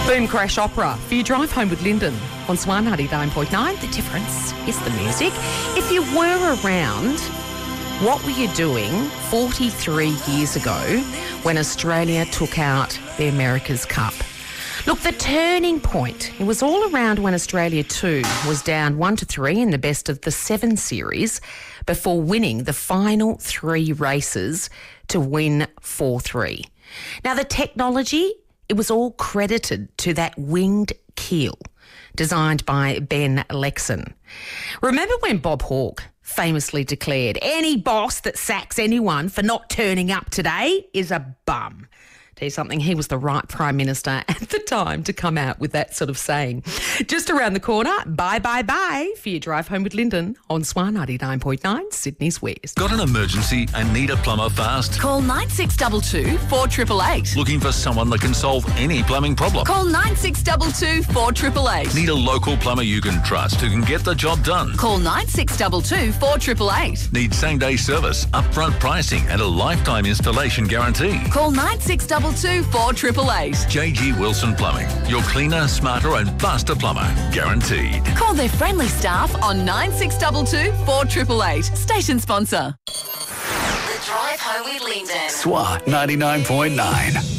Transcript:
Boom Crash Opera for your drive home with Lyndon on Swan 99.9. The difference is the music. If you were around, what were you doing 43 years ago when Australia took out the America's Cup? Look, the turning point, it was all around when Australia 2 was down 1-3 in the best of the 7 series before winning the final 3 races to win 4-3. Now, the technology, it was all credited to that winged keel designed by Ben Lexon. Remember when Bob Hawke famously declared, any boss that sacks anyone for not turning up today is a bum? Tell you something, he was the right Prime Minister at the time to come out with that sort of saying. Just around the corner, bye for your drive home with Lyndon on Swan 99.9, Sydney's West. Got an emergency and need a plumber fast? Call 9622 4888. Looking for someone that can solve any plumbing problem? Call 9622 4888. Need a local plumber you can trust who can get the job done? Call 9622 4888. Need same-day service, upfront pricing and a lifetime installation guarantee? Call 9622 4888. JG Wilson Plumbing, your cleaner, smarter and faster plumber, guaranteed. Call their friendly staff on 9622 4888. Station sponsor. The Drive Home with Lyndon. SWAT 99.9.